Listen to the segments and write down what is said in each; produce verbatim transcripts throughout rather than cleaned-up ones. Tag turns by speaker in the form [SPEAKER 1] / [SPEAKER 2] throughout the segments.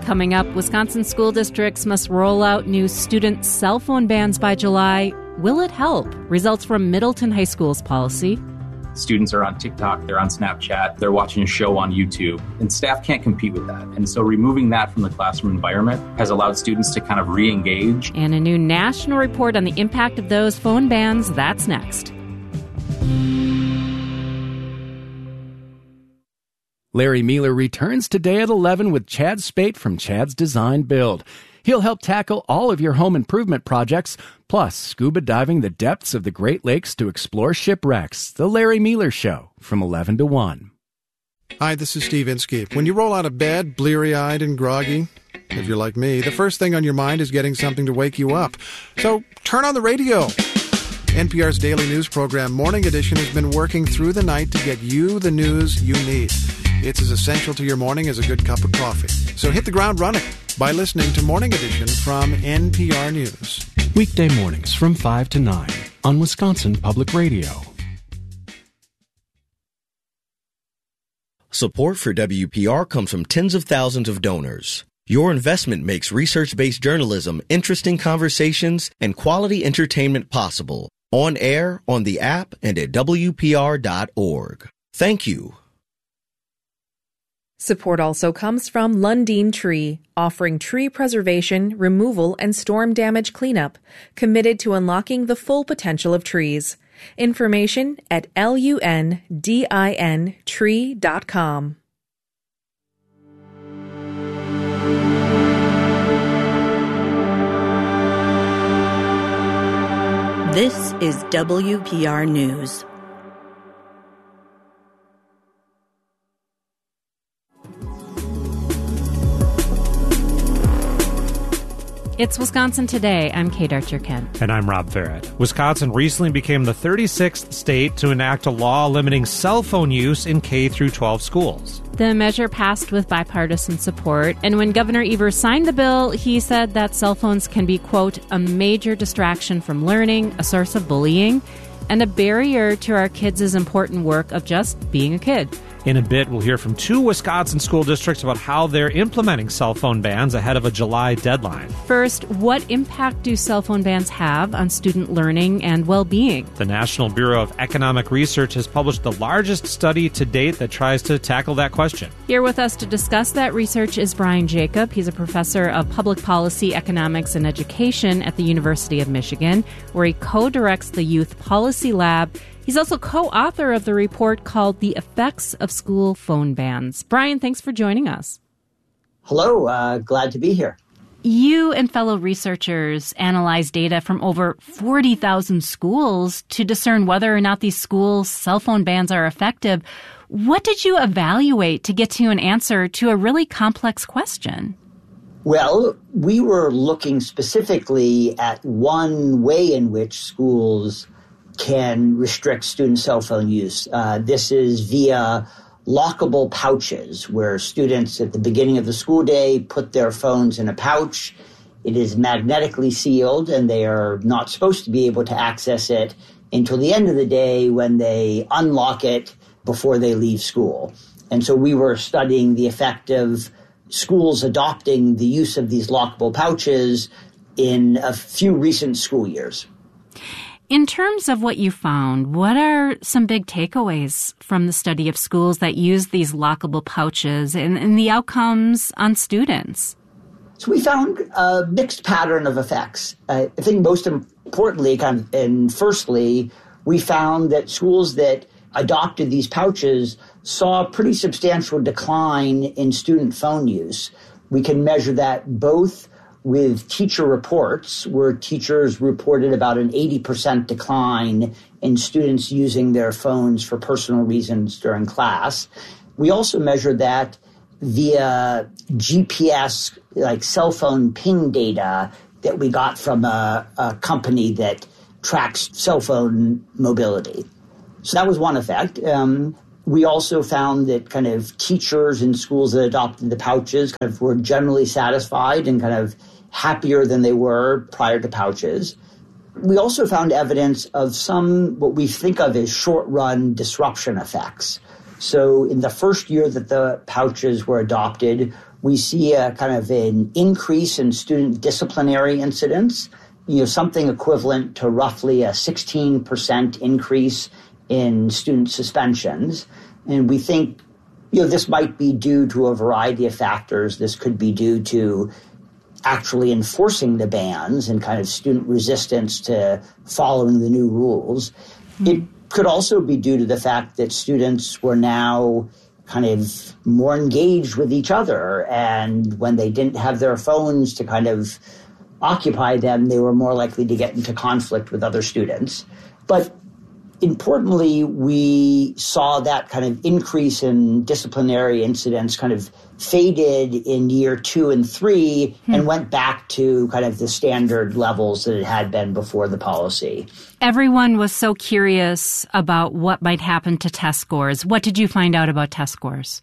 [SPEAKER 1] Coming up, Wisconsin school districts must roll out new student cell phone bans by July. Will it help? Results from Middleton High School's policy.
[SPEAKER 2] Students are on TikTok, they're on Snapchat, they're watching a show on YouTube, and staff can't compete with that. And so removing that from the classroom environment has allowed students to kind of re-engage.
[SPEAKER 1] And a new national report on the impact of those phone bans, that's next.
[SPEAKER 3] Larry Mealer returns today at eleven with Chad Spate from Chad's Design Build. He'll help tackle all of your home improvement projects, plus scuba diving the depths of the Great Lakes to explore shipwrecks. The Larry Mealer Show from eleven to one.
[SPEAKER 4] Hi, this is Steve Inskeep. When you roll out of bed, bleary-eyed and groggy, if you're like me, the first thing on your mind is getting something to wake you up. So turn on the radio. N P R's daily news program, Morning Edition, has been working through the night to get you the news you need. It's as essential to your morning as a good cup of coffee. So hit the ground running by listening to Morning Edition from N P R News.
[SPEAKER 5] Weekday mornings from five to nine on Wisconsin Public Radio.
[SPEAKER 6] Support for W P R comes from tens of thousands of donors. Your investment makes research-based journalism, interesting conversations, and quality entertainment possible. On air, on the app, and at W P R dot org. Thank you.
[SPEAKER 7] Support also comes from Lundin Tree, offering tree preservation, removal, and storm damage cleanup, committed to unlocking the full potential of trees. Information at L U N D I N tree dot com.
[SPEAKER 8] This is W P R News.
[SPEAKER 1] It's Wisconsin Today. I'm Kate Archer-Kent.
[SPEAKER 9] And I'm Rob Farrett. Wisconsin recently became the thirty-sixth state to enact a law limiting cell phone use in K through twelve schools.
[SPEAKER 1] The measure passed with bipartisan support, and when Governor Evers signed the bill, he said that cell phones can be, quote, a major distraction from learning, a source of bullying, and a barrier to our kids' important work of just being a kid.
[SPEAKER 9] In a bit, we'll hear from two Wisconsin school districts about how they're implementing cell phone bans ahead of a July deadline.
[SPEAKER 1] First, what impact do cell phone bans have on student learning and well-being?
[SPEAKER 9] The National Bureau of Economic Research has published the largest study to date that tries to tackle that question.
[SPEAKER 1] Here with us to discuss that research is Brian Jacob. He's a professor of public policy, economics, and education at the University of Michigan, where he co-directs the Youth Policy Lab. He's also co-author of the report called The Effects of School Phone Bans. Brian, thanks for joining us.
[SPEAKER 10] Hello, uh, glad to be here.
[SPEAKER 1] You and fellow researchers analyzed data from over forty thousand schools to discern whether or not these schools' cell phone bans are effective. What did you evaluate to get to an answer to a really complex question?
[SPEAKER 10] Well, we were looking specifically at one way in which schools can restrict student cell phone use. Uh, this is via lockable pouches, where students at the beginning of the school day put their phones in a pouch. It is magnetically sealed, and they are not supposed to be able to access it until the end of the day when they unlock it before they leave school. And so we were studying the effect of schools adopting the use of these lockable pouches in a few recent school years.
[SPEAKER 1] In terms of what you found, what are some big takeaways from the study of schools that use these lockable pouches and, and the outcomes on students?
[SPEAKER 10] So we found a mixed pattern of effects. Uh, I think most importantly, kind of, and firstly, we found that schools that adopted these pouches saw a pretty substantial decline in student phone use. We can measure that both with teacher reports, where teachers reported about an eighty percent decline in students using their phones for personal reasons during class. We also measured that via G P S, like cell phone ping data that we got from a, a company that tracks cell phone mobility. So that was one effect. Um, we also found that kind of teachers in schools that adopted the pouches kind of were generally satisfied and kind of happier than they were prior to pouches. We also found evidence of some what we think of as short-run disruption effects. So in the first year that the pouches were adopted, we see a kind of an increase in student disciplinary incidents, you know, something equivalent to roughly a sixteen percent increase in student suspensions. And we think, you know, this might be due to a variety of factors. This could be due to actually enforcing the bans and kind of student resistance to following the new rules. Mm-hmm. It could also be due to the fact that students were now kind of more engaged with each other. And when they didn't have their phones to kind of occupy them, they were more likely to get into conflict with other students. But importantly, we saw that kind of increase in disciplinary incidents kind of faded in year two and three hmm. and went back to kind of the standard levels that it had been before the policy.
[SPEAKER 1] Everyone was so curious about what might happen to test scores. What did you find out about test scores?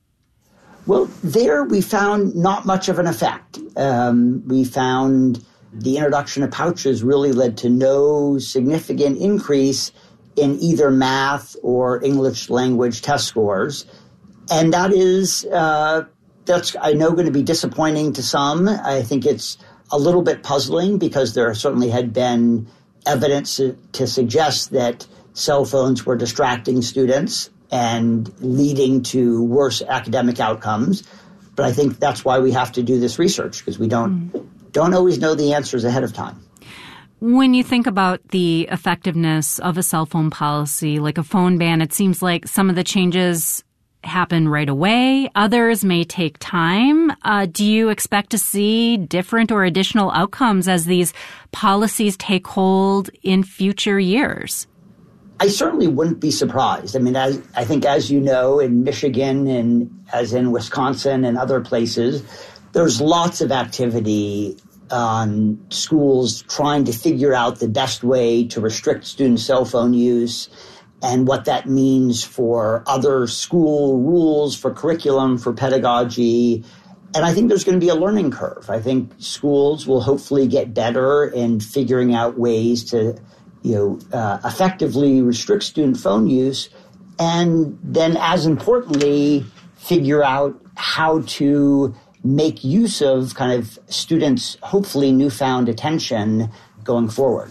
[SPEAKER 10] Well, there we found not much of an effect. Um, we found the introduction of pouches really led to no significant increase in either math or English language test scores. And that is, uh, that's, I know, going to be disappointing to some. I think it's a little bit puzzling because there certainly had been evidence to, to suggest that cell phones were distracting students and leading to worse academic outcomes. But I think that's why we have to do this research, because we don't, mm. don't always know the answers ahead of time.
[SPEAKER 1] When you think about the effectiveness of a cell phone policy, like a phone ban, it seems like some of the changes happen right away. Others may take time. Uh, do you expect to see different or additional outcomes as these policies take hold in future years?
[SPEAKER 10] I certainly wouldn't be surprised. I mean, as, I think, as you know, in Michigan and as in Wisconsin and other places, there's lots of activity on schools trying to figure out the best way to restrict student cell phone use and what that means for other school rules, for curriculum, for pedagogy. And I think there's going to be a learning curve. I think schools will hopefully get better in figuring out ways to, you know, uh, effectively restrict student phone use, and then, as importantly, figure out how to make use of kind of students' hopefully newfound attention going forward.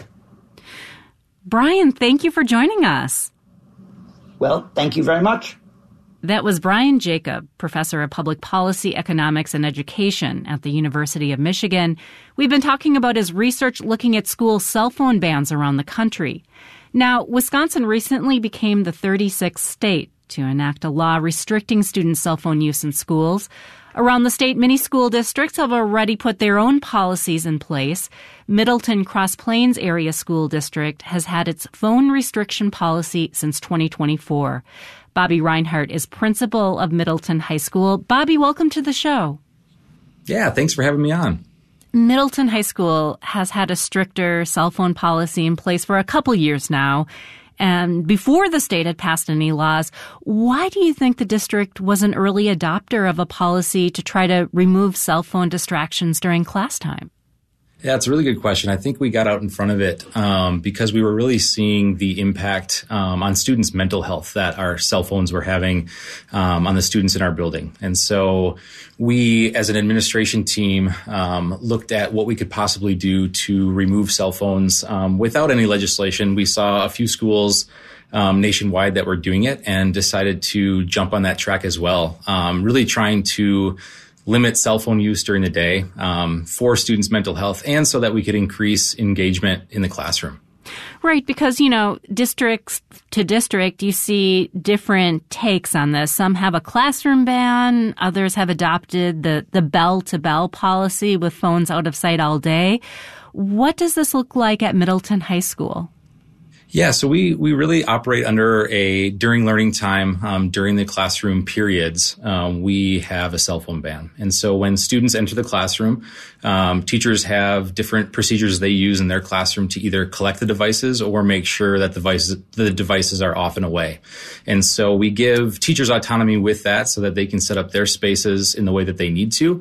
[SPEAKER 1] Brian, thank you for joining us.
[SPEAKER 10] Well, thank you very much.
[SPEAKER 1] That was Brian Jacob, professor of public policy, economics, and education at the University of Michigan. We've been talking about his research looking at school cell phone bans around the country. Now, Wisconsin recently became the thirty-sixth state to enact a law restricting student cell phone use in schools. Around the state, many school districts have already put their own policies in place. Middleton Cross Plains Area School District has had its phone restriction policy since twenty twenty-four. Bobby Reinhardt is principal of Middleton High School. Bobby, welcome to the show.
[SPEAKER 2] Yeah, thanks for having me on.
[SPEAKER 1] Middleton High School has had a stricter cell phone policy in place for a couple years now. And before the state had passed any laws, why do you think the district was an early adopter of a policy to try to remove cell phone distractions during class time?
[SPEAKER 2] Yeah, it's a really good question. I think we got out in front of it um, because we were really seeing the impact um, on students' mental health that our cell phones were having um, on the students in our building. And so we, as an administration team, um, looked at what we could possibly do to remove cell phones um, without any legislation. We saw a few schools um, nationwide that were doing it and decided to jump on that track as well, um, really trying to limit cell phone use during the day um, for students' mental health and so that we could increase engagement in the classroom.
[SPEAKER 1] Right, because, you know, districts to district, you see different takes on this. Some have a classroom ban. Others have adopted the, the bell-to-bell policy with phones out of sight all day. What does this look like at Middleton High School?
[SPEAKER 2] Yeah, so we, we really operate under a during learning time, um, during the classroom periods, um, we have a cell phone ban. And so when students enter the classroom, um, teachers have different procedures they use in their classroom to either collect the devices or make sure that the devices, the devices are off and away. And so we give teachers autonomy with that so that they can set up their spaces in the way that they need to.